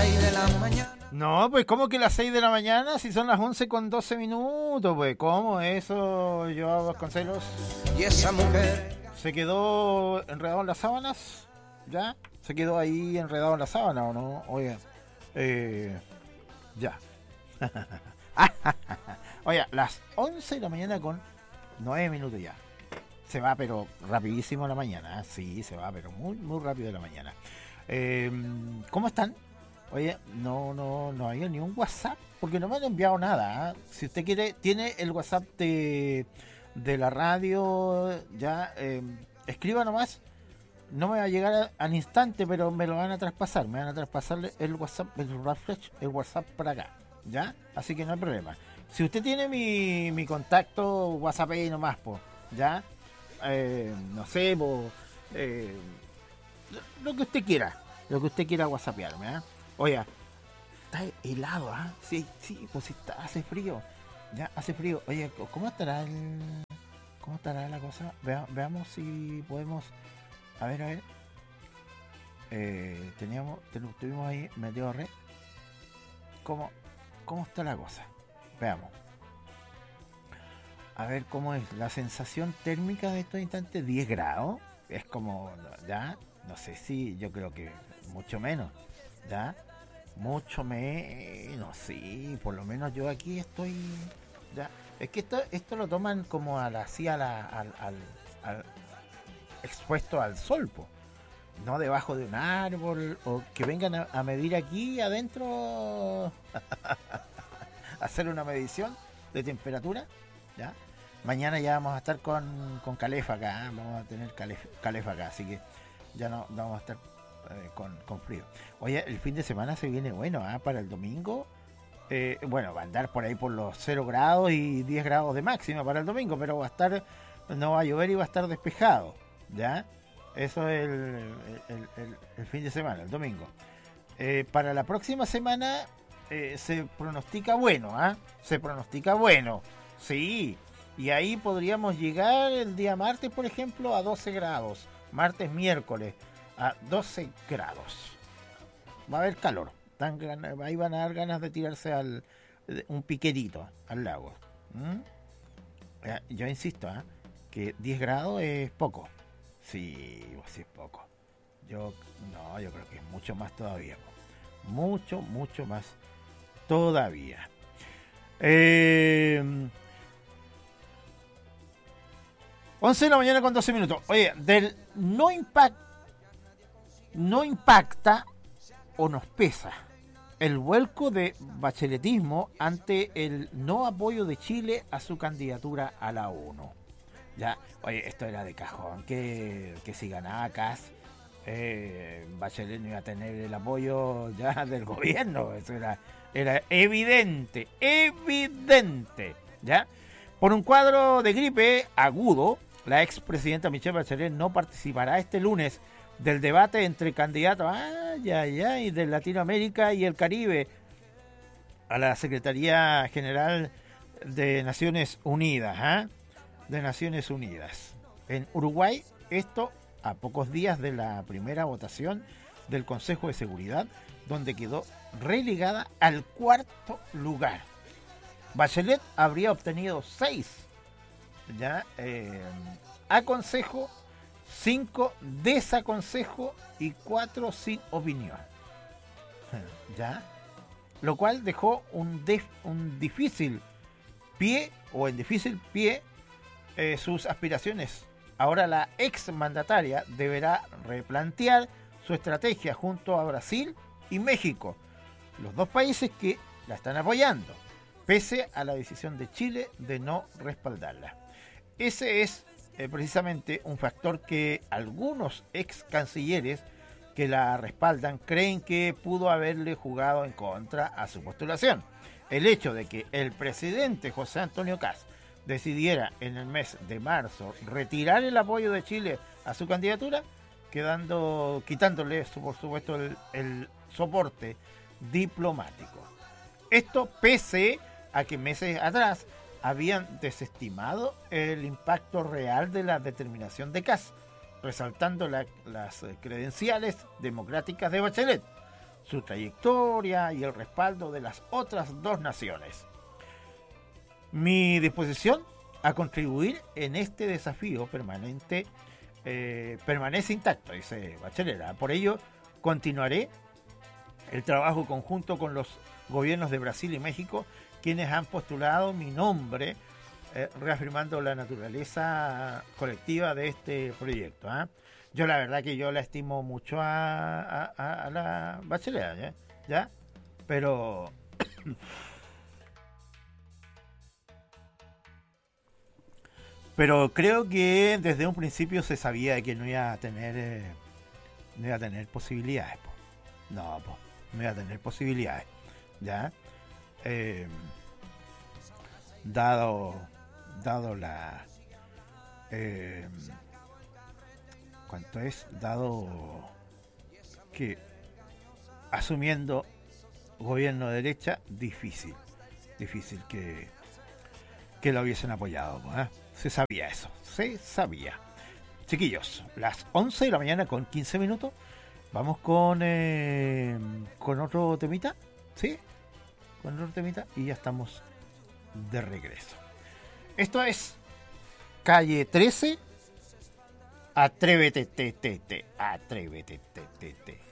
6 de la mañana. No, pues ¿cómo que las 6 de la mañana? Si son las 11:12, pues ¿cómo eso, Joao Vasconcelos? Y esa mujer ¿Se quedó enredado en las sábanas? ¿Ya? ¿Se quedó ahí enredado en la sábana o no? Oye, ya. Oye, las 11 de la mañana con 9 minutos ya. Se va, pero rapidísimo la mañana. Sí, se va, pero muy, muy rápido la mañana. ¿Cómo están? Oye, no hay ni un WhatsApp, porque no me han enviado nada. Si usted quiere, tiene el WhatsApp de la radio, ya, escriba nomás. No me va a llegar al instante, pero me lo van a traspasar. Me van a traspasar el WhatsApp, el WhatsApp para acá, ¿ya? Así que no hay problema. Si usted tiene mi contacto, WhatsApp ahí nomás, pues, ¿ya? No sé, lo que usted quiera. Lo que usted quiera whatsappearme, ¿eh? Oye, está helado, ¿ah? Sí, pues sí, hace frío. Ya, hace frío. Oye, ¿cómo estará la cosa? Veamos si podemos... A ver. Tuvimos ahí metido red. ¿Cómo está la cosa? Veamos. A ver cómo es la sensación térmica de estos instantes. 10 grados. Es como, ya, no sé si, yo creo que mucho menos. ¿Ya? Mucho menos, sí. Por lo menos yo aquí estoy... ¿Ya? Es que esto lo toman como al expuesto al sol, po. No debajo de un árbol, o que vengan a medir aquí adentro, hacer una medición de temperatura, ¿ya? Mañana ya vamos a estar con Calef acá, ¿eh? Vamos a tener Calef acá, así que ya no vamos a estar con frío. Oye, el fin de semana se viene bueno, ¿eh? Para el domingo, bueno, va a andar por ahí por los 0 grados y 10 grados de máxima para el domingo, pero no va a llover y va a estar despejado, ¿ya? Eso es el fin de semana, el domingo. Para la próxima semana se pronostica bueno, ¿ah? Se pronostica bueno, sí. Y ahí podríamos llegar el día martes, por ejemplo, a 12 grados. Martes, miércoles, a 12 grados. Va a haber calor. Ahí van a dar ganas de tirarse un piquerito al lago. Yo insisto, que 10 grados es poco. Sí es poco. Yo creo que es mucho más todavía. Mucho más todavía. 11 de la mañana con 12 minutos. Oye, no impacta o nos pesa el vuelco de bacheletismo ante el no apoyo de Chile a su candidatura a la ONU. Ya, oye, esto era de cajón, que si ganaba Kast, Bachelet no iba a tener el apoyo ya del gobierno. Eso era evidente, ¿ya? Por un cuadro de gripe agudo, la expresidenta Michelle Bachelet no participará este lunes del debate entre candidatos y de Latinoamérica y el Caribe a la Secretaría General de Naciones Unidas, de Naciones Unidas. En Uruguay, esto a pocos días de la primera votación del Consejo de Seguridad, donde quedó relegada al 4º lugar. Bachelet habría obtenido 6 aconsejo, 5 desaconsejo y 4 sin opinión. ¿Ya? Lo cual dejó en difícil pie sus aspiraciones. Ahora la ex mandataria deberá replantear su estrategia junto a Brasil y México, los dos países que la están apoyando, pese a la decisión de Chile de no respaldarla. Ese es precisamente un factor que algunos ex cancilleres que la respaldan creen que pudo haberle jugado en contra a su postulación. El hecho de que el presidente José Antonio Kast decidiera en el mes de marzo retirar el apoyo de Chile a su candidatura, quitándole por supuesto el soporte diplomático. Esto pese a que meses atrás habían desestimado el impacto real de la determinación de Kast, resaltando las credenciales democráticas de Bachelet. su trayectoria y el respaldo de las otras dos naciones. Mi disposición a contribuir en este desafío permanente permanece intacto, dice Bachelet. Por ello, continuaré el trabajo conjunto con los gobiernos de Brasil y México, quienes han postulado mi nombre, reafirmando la naturaleza colectiva de este proyecto. Yo la verdad que yo la estimo mucho a la Bachelet, ¿ya? Pero creo que desde un principio se sabía que no iba a tener posibilidades. Po. No iba a tener posibilidades, ¿ya? Eh, dado la... ¿Cuánto es? Dado que asumiendo gobierno de derecha, difícil que lo hubiesen apoyado. Se sabía eso, se sabía. Chiquillos, las 11 de la mañana con 15 minutos. Vamos con otro temita, ¿sí? Con otro temita y ya estamos de regreso. Esto es Calle 13. Atrévete, atrévete,